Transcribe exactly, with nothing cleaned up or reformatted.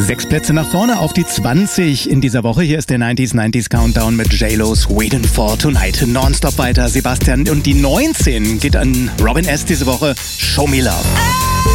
Sechs Plätze nach vorne auf die zwanzig in dieser Woche. Hier ist der neunziger neunziger Countdown mit J-Lo's Waiting for Tonight. Nonstop weiter, Sebastian. Und die neunzehn geht an Robin S. diese Woche. Show Me Love.